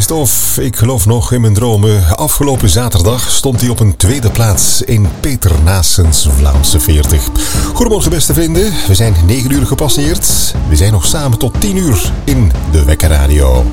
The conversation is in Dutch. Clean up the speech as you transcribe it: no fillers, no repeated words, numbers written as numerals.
Christophe, ik geloof nog in mijn dromen. Afgelopen zaterdag stond hij op een tweede plaats in Peter Naessens Vlaamse 40. Goedemorgen beste vrienden, we zijn 9 uur gepasseerd. We zijn nog samen tot 10 uur in de Wekker Radio.